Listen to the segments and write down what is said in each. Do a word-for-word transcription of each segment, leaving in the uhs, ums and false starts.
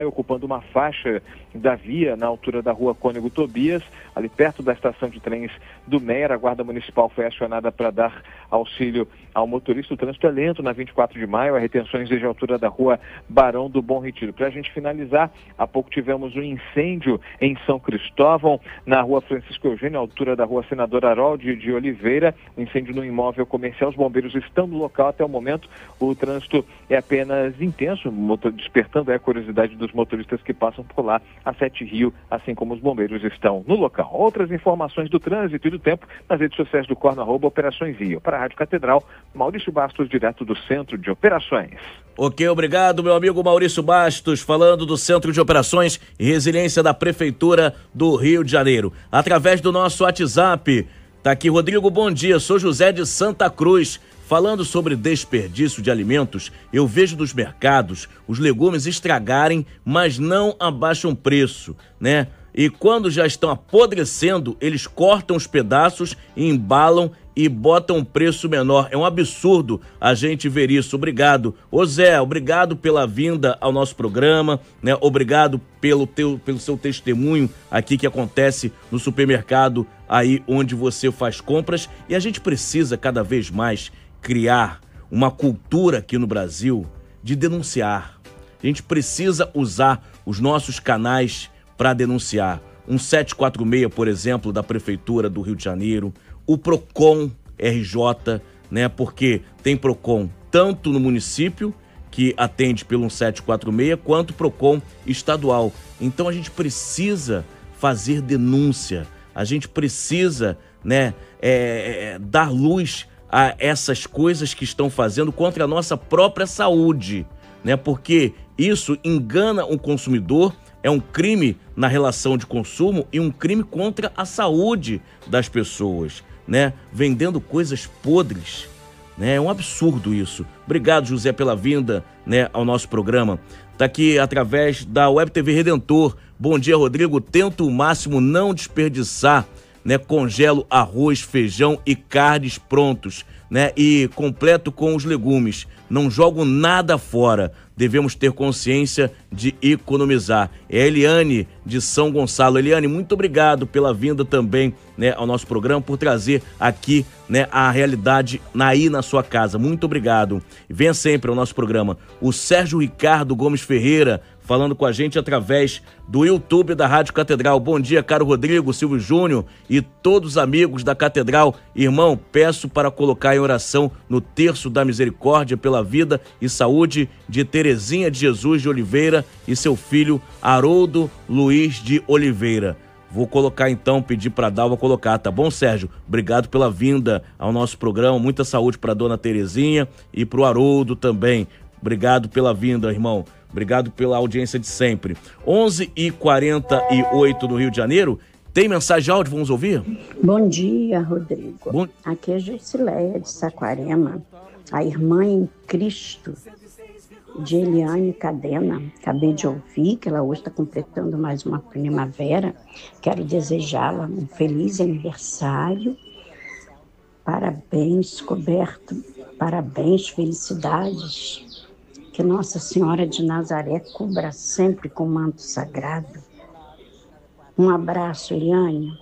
ocupando uma faixa da via na altura da rua Cônego Tobias, ali perto da estação de trens do Meyer. A Guarda Municipal foi acionada para dar auxílio ao motorista. O trânsito é lento na vinte e quatro de maio, há retenções desde a altura da rua Barão do Bom Retiro. Para a gente finalizar, há pouco tivemos um incêndio em São Cristóvão, na rua Francisco Eugênio, à altura da rua Senador Harold de Oliveira, um incêndio no imóvel comercial. Os bombeiros estão no local até o momento. O trânsito é apenas intenso, despertando a curiosidade dos motoristas que passam por lá, a Sete Rio, assim como os bombeiros estão no local. Outras informações do trânsito e do tempo nas redes sociais do Corno, arroba Operações Rio. Para a Rádio Catedral, Maurício Bastos, direto do Centro de Operações. Ok, obrigado, meu amigo Maurício Bastos, falando do Centro de Operações e Resiliência da Prefeitura do Rio de Janeiro. Através do nosso WhatsApp, tá aqui, Rodrigo, bom dia, sou José de Santa Cruz. Falando sobre desperdício de alimentos, eu vejo nos mercados os legumes estragarem, mas não abaixam preço, né? E quando já estão apodrecendo, eles cortam os pedaços e embalam e botam um preço menor. É um absurdo a gente ver isso. Obrigado. Ô Zé, obrigado pela vinda ao nosso programa, né? Obrigado pelo, teu, pelo seu testemunho aqui que acontece no supermercado, aí onde você faz compras. E a gente precisa cada vez mais criar uma cultura aqui no Brasil de denunciar. A gente precisa usar os nossos canais para denunciar. Um sete quatro seis, por exemplo, da Prefeitura do Rio de Janeiro, o Procon R J, né? Porque tem Procon tanto no município, que atende pelo um sete quatro seis, quanto Procon estadual. Então a gente precisa fazer denúncia, a gente precisa, né, é, é, dar luz a essas coisas que estão fazendo contra a nossa própria saúde, né? Porque isso engana o consumidor, é um crime na relação de consumo e um crime contra a saúde das pessoas, né? Vendendo coisas podres, né? É um absurdo isso. Obrigado, José, pela vinda, né, ao nosso programa. Tá aqui através da Web T V Redentor. Bom dia, Rodrigo. Tento o máximo não desperdiçar, né? Congelo arroz, feijão e carnes prontos, né? E completo com os legumes. Não jogo nada fora. Devemos ter consciência de economizar. É a Eliane de São Gonçalo. Eliane, muito obrigado pela vinda também, né, ao nosso programa, por trazer aqui, né, a realidade aí na sua casa. Muito obrigado. Venha sempre ao nosso programa. O Sérgio Ricardo Gomes Ferreira, falando com a gente através do YouTube da Rádio Catedral. Bom dia, caro Rodrigo, Silvio Júnior e todos os amigos da Catedral. Irmão, peço para colocar em oração no terço da misericórdia pela vida e saúde de Terezinha de Jesus de Oliveira e seu filho Haroldo Luiz de Oliveira. Vou colocar então, pedir para a Dalva colocar, tá bom, Sérgio? Obrigado pela vinda ao nosso programa. Muita saúde para dona Terezinha e para o Haroldo também. Obrigado pela vinda, irmão. Obrigado pela audiência de sempre. onze e quarenta e oito no Rio de Janeiro. Tem mensagem de áudio? Vamos ouvir? Bom dia, Rodrigo. Bom... Aqui é Jusileia de Saquarema, a irmã em Cristo de Eliane Cadena. Acabei de ouvir que ela hoje está completando mais uma primavera. Quero desejá-la um feliz aniversário. Parabéns, coberto. Parabéns, felicidades. Que Nossa Senhora de Nazaré cubra sempre com manto sagrado. Um abraço, Eliane.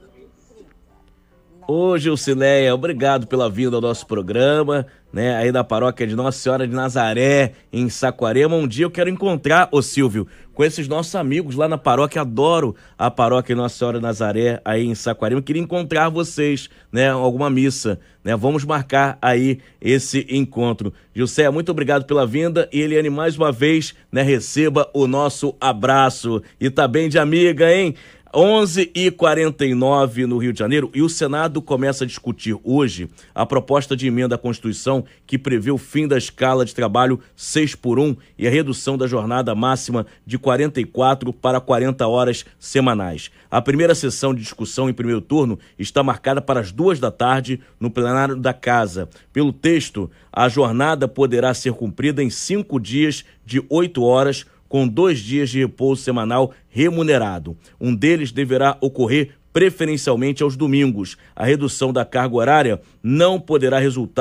Ô, Gilcileia, obrigado pela vinda ao nosso programa, né, aí da paróquia de Nossa Senhora de Nazaré, em Saquarema. Um dia eu quero encontrar, ô Silvio, com esses nossos amigos lá na paróquia. Adoro a paróquia de Nossa Senhora de Nazaré, aí em Saquarema. Queria encontrar vocês, né, alguma missa, né, vamos marcar aí esse encontro. Gilceia, muito obrigado pela vinda e Eliane, mais uma vez, né, receba o nosso abraço. E tá bem de amiga, hein? onze e quarenta e nove no Rio de Janeiro, e o Senado começa a discutir hoje a proposta de emenda à Constituição que prevê o fim da escala de trabalho seis por um e a redução da jornada máxima de quarenta e quatro para quarenta horas semanais. A primeira sessão de discussão em primeiro turno está marcada para as duas da tarde no plenário da Casa. Pelo texto, a jornada poderá ser cumprida em cinco dias de oito horas, com dois dias de repouso semanal remunerado. Um deles deverá ocorrer preferencialmente aos domingos. A redução da carga horária não poderá resultar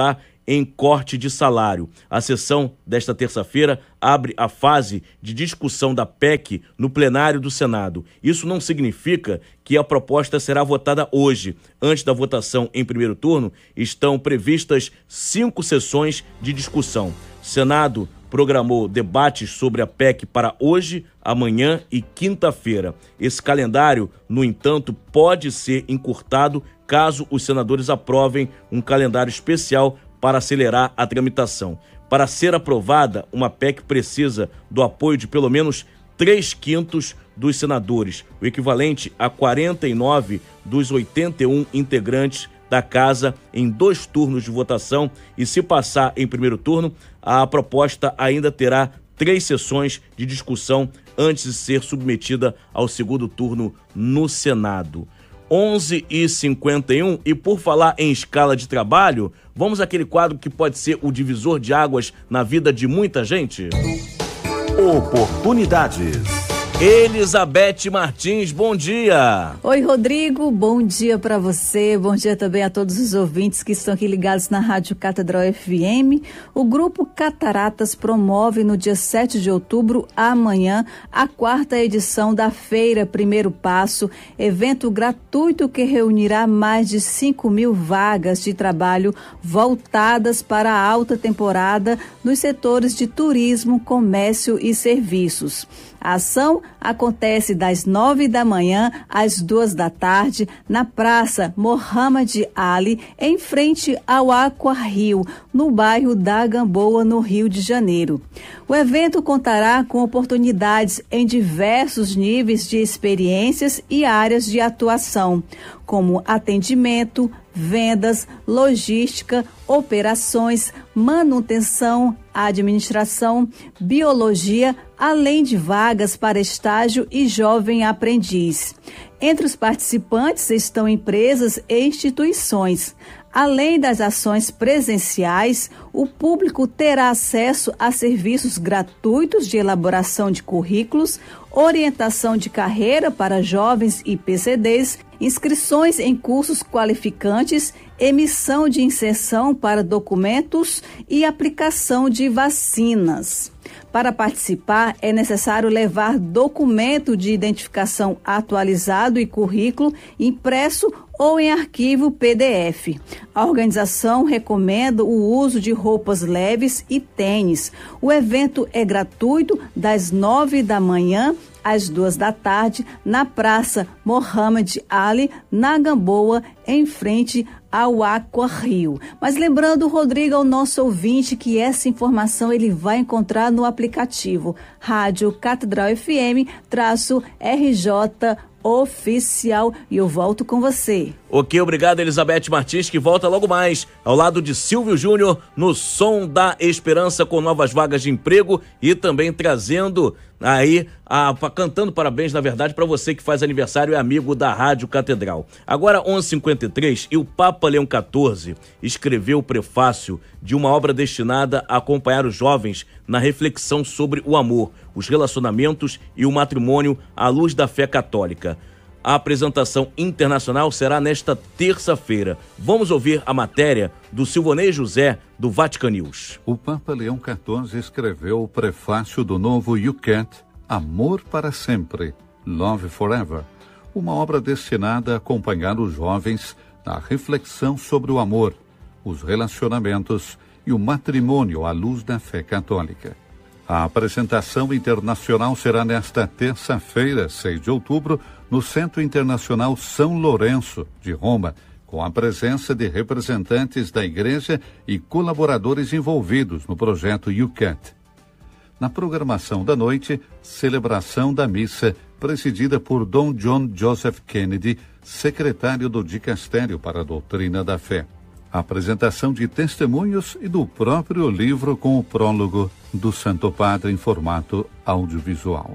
em corte de salário. A sessão desta terça-feira abre a fase de discussão da P E C no plenário do Senado. Isso não significa que a proposta será votada hoje. Antes da votação em primeiro turno, estão previstas cinco sessões de discussão. O Senado programou debates sobre a P E C para hoje, amanhã e quinta-feira. Esse calendário, no entanto, pode ser encurtado caso os senadores aprovem um calendário especial para acelerar a tramitação. Para ser aprovada, uma P E C precisa do apoio de pelo menos três quintos dos senadores, o equivalente a quarenta e nove dos oitenta e um integrantes da Casa em dois turnos de votação, e se passar em primeiro turno, a proposta ainda terá três sessões de discussão antes de ser submetida ao segundo turno no Senado. onze e cinquenta e um, e por falar em escala de trabalho, vamos àquele quadro que pode ser o divisor de águas na vida de muita gente? Oportunidades. Elizabeth Martins, bom dia. Oi, Rodrigo, bom dia para você, bom dia também a todos os ouvintes que estão aqui ligados na Rádio Catedral F M. O Grupo Cataratas promove no dia sete de outubro, amanhã, a quarta edição da Feira Primeiro Passo, evento gratuito que reunirá mais de cinco mil vagas de trabalho voltadas para a alta temporada nos setores de turismo, comércio e serviços. A ação acontece das nove da manhã às duas da tarde na Praça Mohamed Ali, em frente ao Aqua Rio, no bairro da Gamboa, no Rio de Janeiro. O evento contará com oportunidades em diversos níveis de experiências e áreas de atuação, como atendimento, vendas, logística, operações, manutenção, administração, biologia, além de vagas para estágio e jovem aprendiz. Entre os participantes estão empresas e instituições. Além das ações presenciais, o público terá acesso a serviços gratuitos de elaboração de currículos, orientação de carreira para jovens e P C Ds, inscrições em cursos qualificantes, emissão de inserção para documentos e aplicação de vacinas. Para participar, é necessário levar documento de identificação atualizado e currículo impresso ou em arquivo P D F. A organização recomenda o uso de roupas leves e tênis. O evento é gratuito das nove da manhã às duas da tarde, na Praça Mohamed Ali, na Gamboa, em frente ao Aqua Rio. Mas lembrando, Rodrigo, ao nosso ouvinte, que essa informação ele vai encontrar no aplicativo Rádio Catedral F M, traço R J Oficial, e eu volto com você. Ok, obrigado, Elizabeth Martins, que volta logo mais ao lado de Silvio Júnior no Som da Esperança, com novas vagas de emprego e também trazendo aí, a, cantando parabéns, na verdade, para você que faz aniversário e é amigo da Rádio Catedral. Agora, onze e cinquenta e três, e o Papa Leão quatorze escreveu o prefácio de uma obra destinada a acompanhar os jovens na reflexão sobre o amor, os relacionamentos e o matrimônio à luz da fé católica. A apresentação internacional será nesta terça-feira. Vamos ouvir a matéria do Silvonei José, do Vatican News. O Papa Leão quatorze escreveu o prefácio do novo Yucat, Amor para Sempre, Love Forever, uma obra destinada a acompanhar os jovens na reflexão sobre o amor, os relacionamentos e o matrimônio à luz da fé católica. A apresentação internacional será nesta terça-feira, seis de outubro, no Centro Internacional São Lourenço, de Roma, com a presença de representantes da Igreja e colaboradores envolvidos no projeto Yucat. Na programação da noite, celebração da missa, presidida por Dom John Joseph Kennedy, secretário do Dicastério para a Doutrina da Fé. A apresentação de testemunhos e do próprio livro com o prólogo do Santo Padre em formato audiovisual.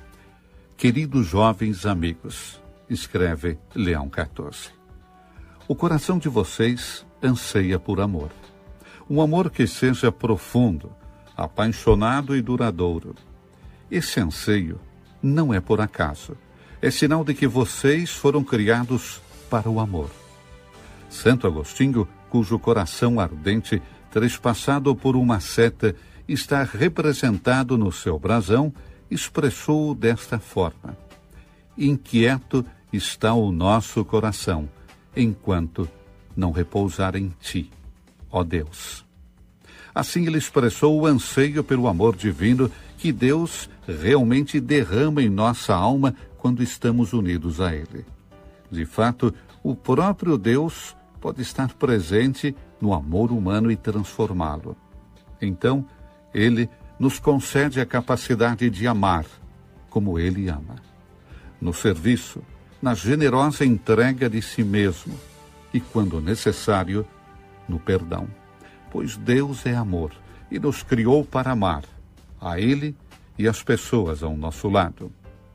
Queridos jovens amigos, escreve Leão quatorze. O coração de vocês anseia por amor. Um amor que seja profundo, apaixonado e duradouro. Esse anseio não é por acaso. É sinal de que vocês foram criados para o amor. Santo Agostinho, cujo coração ardente trespassado por uma seta, está representado no seu brasão, expressou desta forma: inquieto está o nosso coração, enquanto não repousar em ti, ó Deus. Assim ele expressou o anseio pelo amor divino que Deus realmente derrama em nossa alma quando estamos unidos a Ele. De fato, o próprio Deus pode estar presente no amor humano e transformá-lo. Então, Ele nos concede a capacidade de amar como Ele ama. No serviço, na generosa entrega de si mesmo e, quando necessário, no perdão. Pois Deus é amor e nos criou para amar a Ele e as pessoas ao nosso lado.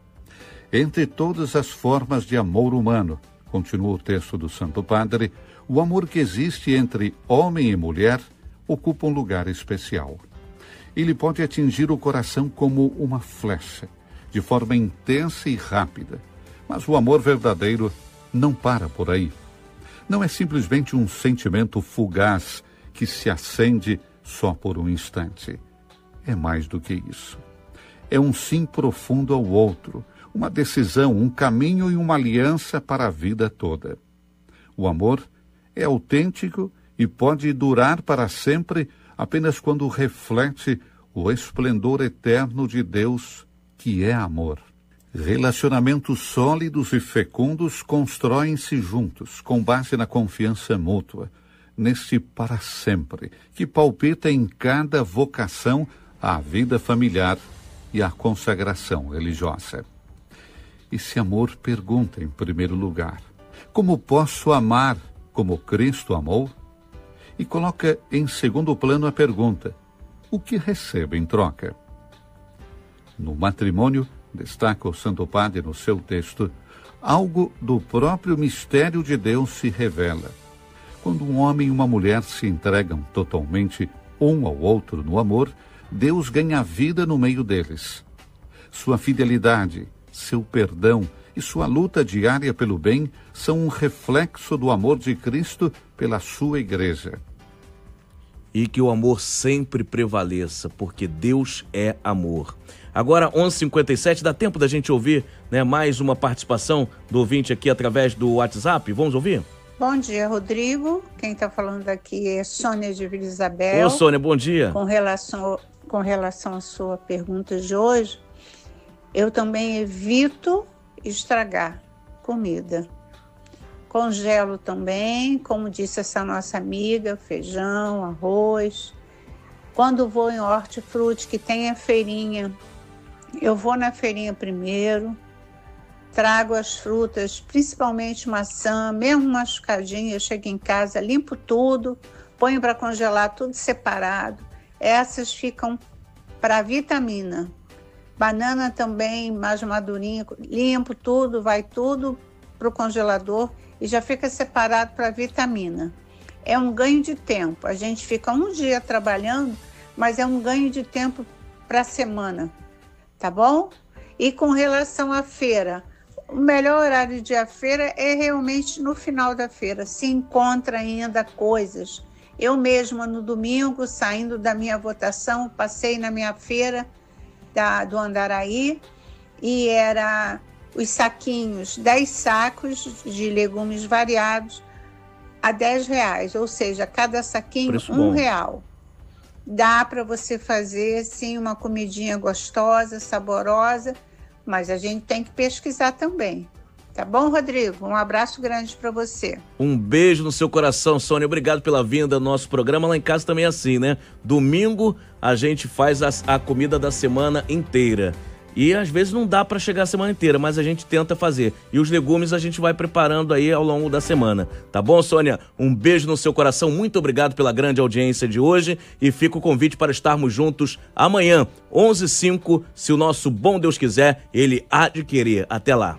Entre todas as formas de amor humano, continua o texto do Santo Padre, o amor que existe entre homem e mulher ocupa um lugar especial. Ele pode atingir o coração como uma flecha, de forma intensa e rápida. Mas o amor verdadeiro não para por aí. Não é simplesmente um sentimento fugaz que se acende só por um instante. É mais do que isso. É um sim profundo ao outro, uma decisão, um caminho e uma aliança para a vida toda. O amor é autêntico e pode durar para sempre apenas quando reflete o esplendor eterno de Deus, que é amor. Relacionamentos sólidos e fecundos constroem-se juntos, com base na confiança mútua, nesse para sempre, que palpita em cada vocação à vida familiar e à consagração religiosa. Esse amor pergunta, em primeiro lugar, como posso amar como Cristo amou? E coloca em segundo plano a pergunta, o que recebo em troca? No matrimônio, destaca o Santo Padre no seu texto, algo do próprio mistério de Deus se revela. Quando um homem e uma mulher se entregam totalmente um ao outro no amor, Deus ganha vida no meio deles. Sua fidelidade, seu perdão e sua luta diária pelo bem são um reflexo do amor de Cristo pela sua igreja. E que o amor sempre prevaleça, porque Deus é amor. Agora, onze e cinquenta e sete, dá tempo da gente ouvir, né, mais uma participação do ouvinte aqui através do WhatsApp? Vamos ouvir? Bom dia, Rodrigo. Quem está falando aqui é Sônia de Vila Isabel. Ô, Sônia, bom dia. Com relação, com relação à sua pergunta de hoje, eu também evito estragar comida. Congelo também, como disse essa nossa amiga, feijão, arroz. Quando vou em hortifruti, que tem a feirinha, eu vou na feirinha primeiro, trago as frutas, principalmente maçã, mesmo machucadinha, eu chego em casa, limpo tudo, ponho para congelar tudo separado. Essas ficam para vitamina. Banana também, mais madurinha, limpo tudo, vai tudo para o congelador e já fica separado para vitamina. É um ganho de tempo. A gente fica um dia trabalhando, mas é um ganho de tempo para a semana, tá bom? E com relação à feira, o melhor horário de a feira é realmente no final da feira. Se encontra ainda coisas. Eu mesma, no domingo, saindo da minha votação, passei na minha feira da, do Andaraí e era os saquinhos, dez sacos de legumes variados a dez reais, ou seja, cada saquinho Preço um bom. real. Dá para você fazer, sim, uma comidinha gostosa, saborosa, mas a gente tem que pesquisar também. Tá bom, Rodrigo? Um abraço grande para você. Um beijo no seu coração, Sônia. Obrigado pela vinda ao nosso programa. Lá em casa também é assim, né? Domingo a gente faz a, a comida da semana inteira. E às vezes não dá para chegar a semana inteira, mas a gente tenta fazer. E os legumes a gente vai preparando aí ao longo da semana. Tá bom, Sônia? Um beijo no seu coração. Muito obrigado pela grande audiência de hoje. E fica o convite para estarmos juntos amanhã, onze e cinco, se o nosso bom Deus quiser, ele há de querer. Até lá.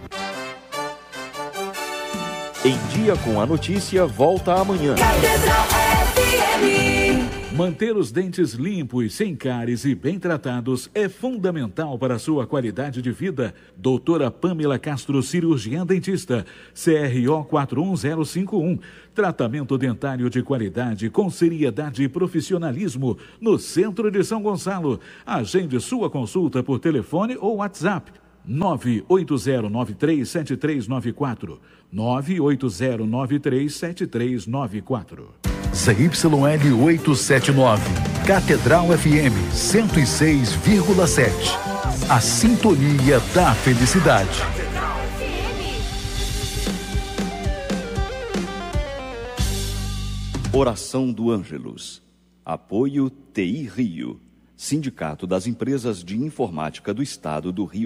Em Dia com a Notícia volta amanhã. Catedral F M. Manter os dentes limpos, sem cáries e bem tratados é fundamental para a sua qualidade de vida. Doutora Pamela Castro, cirurgiã dentista, C R O quatro um zero cinco um. Tratamento dentário de qualidade com seriedade e profissionalismo no centro de São Gonçalo. Agende sua consulta por telefone ou WhatsApp. nove oito zero nove três sete três nove quatro. nove oito zero nove três sete três nove quatro. Z Y L oitocentos e setenta e nove, Catedral F M cento e seis vírgula sete. A sintonia da felicidade. Oração do Ângelus. Apoio T I Rio, Sindicato das Empresas de Informática do Estado do Rio